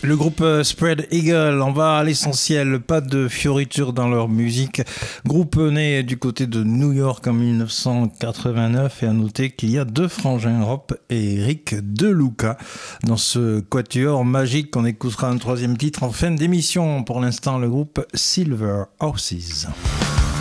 Le groupe Spread Eagle, on va à l'essentiel, pas de fioritures dans leur musique. Groupe né du côté de New York en 1989 et à noter qu'il y a deux frangins, Rob et Eric De Luca. Dans ce quatuor magique, on écoutera un troisième titre en fin d'émission. Pour l'instant, le groupe Silver Horses.